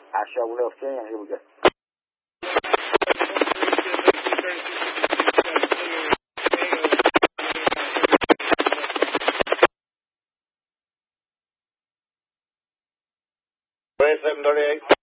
I sure enough can. Here we go. Seven 38.